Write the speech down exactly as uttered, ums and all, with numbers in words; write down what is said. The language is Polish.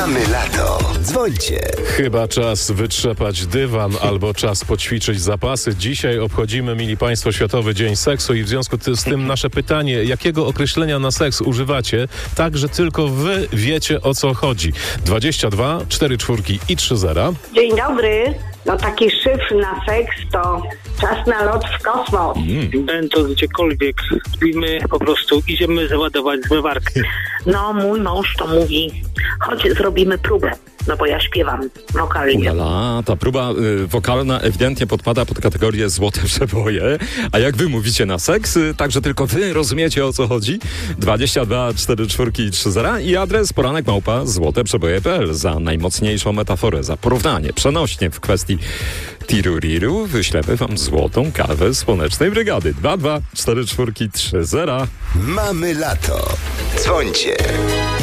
Mamy lato. Dzwońcie. Chyba czas wytrzepać dywan albo czas poćwiczyć zapasy. Dzisiaj obchodzimy, mili Państwo, Światowy Dzień Seksu i w związku z tym nasze pytanie, jakiego określenia na seks używacie, tak, że tylko wy wiecie, o co chodzi. dwadzieścia dwa, cztery czwórki i trzy zera. Dzień dobry. No taki szyfr na seks to czas na lot w kosmos. Mm. Będąc gdziekolwiek, my po prostu idziemy załadować zmywarkę. No, mój mąż to mówi, chodź zrobimy próbę. No bo ja śpiewam wokalnie. Ulala, ta próba y, wokalna ewidentnie podpada pod kategorię złote przeboje. A jak wy mówicie na seks, y, także tylko wy rozumiecie, o co chodzi? dwadzieścia dwa, cztery czwórki i trzy zera i adres poranek małpa złoteprzeboje kropka p l za najmocniejszą metaforę, za porównanie przenośnie w kwestii tiruriru wyślemy wam złotą kawę Słonecznej Brygady. dwa dwa, cztery czwórki, trzy zera. Mamy lato. Dzwońcie.